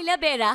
Ayla Bera.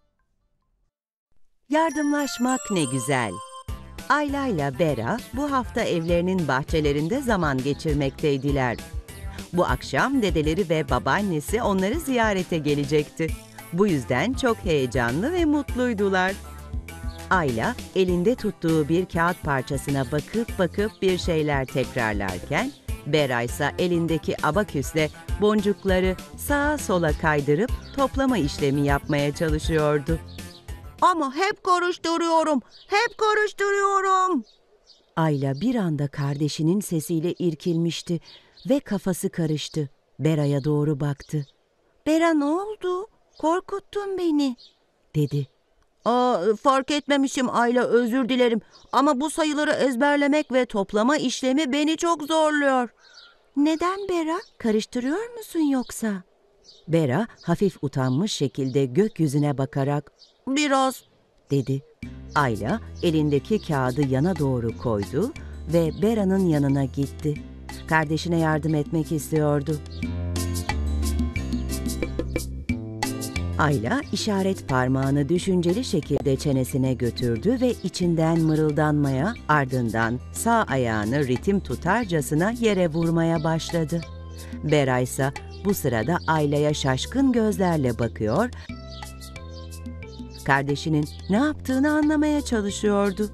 Yardımlaşmak ne güzel. Ayla ile Bera bu hafta evlerinin bahçelerinde zaman geçirmekteydiler. Bu akşam dedeleri ve babaannesi onları ziyarete gelecekti. Bu yüzden çok heyecanlı ve mutluydular. Ayla elinde tuttuğu bir kağıt parçasına bakıp bir şeyler tekrarlarken, Bera ise elindeki abaküsle boncukları sağa sola kaydırıp toplama işlemi yapmaya çalışıyordu. Ama hep karıştırıyorum. Ayla bir anda kardeşinin sesiyle irkilmişti ve kafası karıştı. Bera'ya doğru baktı. Bera, ne oldu? Korkuttun beni, dedi. Fark etmemişim Ayla, özür dilerim. Ama bu sayıları ezberlemek ve toplama işlemi beni çok zorluyor. Neden Bera? Karıştırıyor musun yoksa? Bera hafif utanmış şekilde gökyüzüne bakarak Biraz, dedi. Ayla elindeki kağıdı yana doğru koydu ve Bera'nın yanına gitti. Kardeşine yardım etmek istiyordu. Ayla işaret parmağını düşünceli şekilde çenesine götürdü ve içinden mırıldanmaya, ardından sağ ayağını ritim tutarcasına yere vurmaya başladı. Bera ise bu sırada Ayla'ya şaşkın gözlerle bakıyor, kardeşinin ne yaptığını anlamaya çalışıyordu.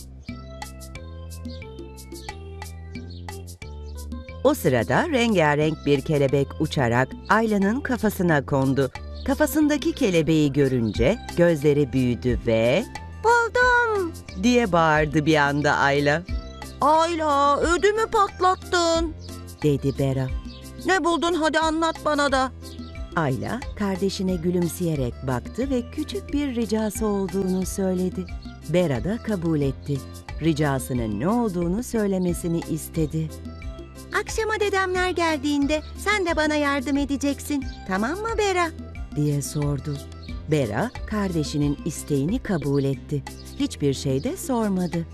O sırada rengarenk bir kelebek uçarak Ayla'nın kafasına kondu. Kafasındaki kelebeği görünce gözleri büyüdü ve buldum diye bağırdı bir anda Ayla. Ayla, ödümü patlattın, dedi Bera. Ne buldun, hadi anlat bana da. Ayla kardeşine gülümseyerek baktı ve küçük bir ricası olduğunu söyledi. Bera da kabul etti. Ricasının ne olduğunu söylemesini istedi. Akşama dedemler geldiğinde sen de bana yardım edeceksin, tamam mı Bera? diye sordu. Bera kardeşinin isteğini kabul etti. Hiçbir şey de sormadı.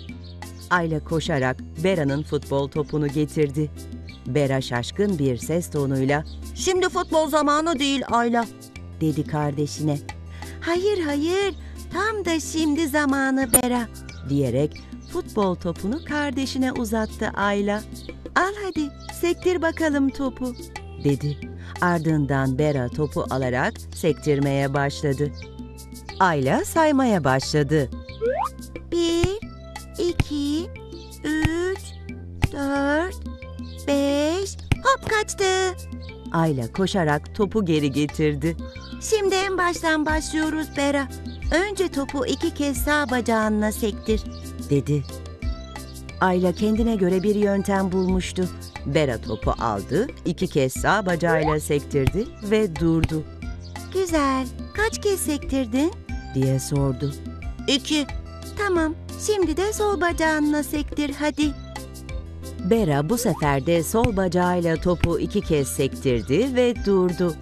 Ayla koşarak Bera'nın futbol topunu getirdi. Bera şaşkın bir ses tonuyla Şimdi futbol zamanı değil Ayla, dedi kardeşine. Hayır, tam da şimdi zamanı Bera, diyerek futbol topunu kardeşine uzattı Ayla. Al hadi, sektir bakalım topu, dedi. Ardından Bera topu alarak sektirmeye başladı. Ayla saymaya başladı. 1, 2, 3, 4, 5, hop kaçtı. Ayla koşarak topu geri getirdi. Şimdi en baştan başlıyoruz Bera. Önce topu 2 kez sağ bacağınla sektir, dedi. Ayla kendine göre bir yöntem bulmuştu. Bera topu aldı, 2 kez sağ bacağıyla sektirdi ve durdu. Güzel, kaç kez sektirdin? diye sordu. 2. Tamam, şimdi de sol bacağınla sektir hadi. Bera bu sefer de sol bacağıyla topu 2 kez sektirdi ve durdu.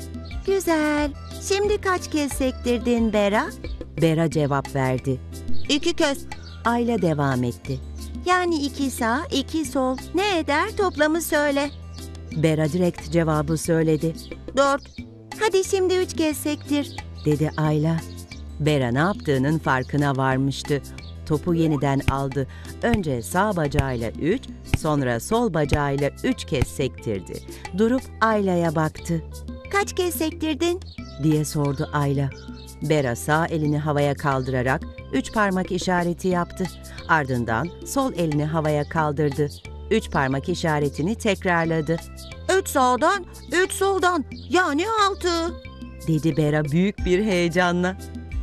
Güzel, şimdi kaç kez sektirdin Bera? Bera cevap verdi. 2 kez. Ayla devam etti. Yani 2 sağ, 2 sol. Ne eder, toplamı söyle. Bera direkt cevabı söyledi. 4. Hadi şimdi 3 kez sektir, dedi Ayla. Bera ne yaptığının farkına varmıştı. Topu yeniden aldı. Önce sağ bacağıyla 3, sonra sol bacağıyla 3 kez sektirdi. Durup Ayla'ya baktı. Kaç kez sektirdin? diye sordu Ayla. Bera sağ elini havaya kaldırarak 3 parmak işareti yaptı. Ardından sol elini havaya kaldırdı. 3 parmak işaretini tekrarladı. 3 sağdan, 3 soldan, yani 6, dedi Bera büyük bir heyecanla.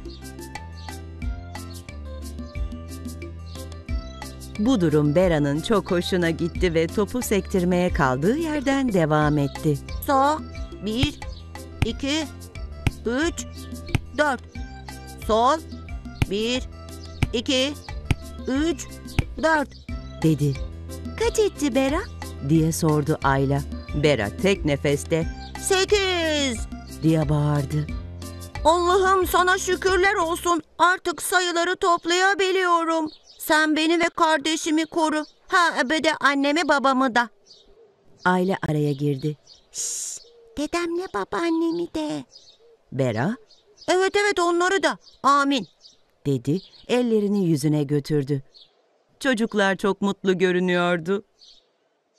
Bu durum Bera'nın çok hoşuna gitti ve topu sektirmeye kaldığı yerden devam etti. Sağ, 1, 2, 3, 4. Sol, 1, 2, 3, 4, dedi. Kaç etti Bera? diye sordu Ayla. Bera tek nefeste 8 diye bağırdı. Allah'ım sana şükürler olsun, artık sayıları toplayabiliyorum. Sen beni ve kardeşimi koru. Ha, bir de annemi babamı da. Ayla araya girdi. Şşş, dedemle babaannemi de. Bera Evet evet, onları da. Amin. dedi, ellerini yüzüne götürdü. Çocuklar çok mutlu görünüyordu.